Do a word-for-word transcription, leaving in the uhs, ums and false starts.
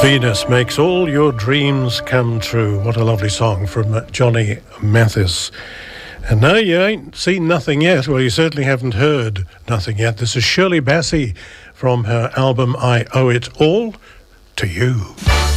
Venus makes all your dreams come true. What a lovely song from Johnny Mathis. And no, you ain't seen nothing yet. Well, you certainly haven't heard nothing yet. This is Shirley Bassey from her album I Owe It All to You.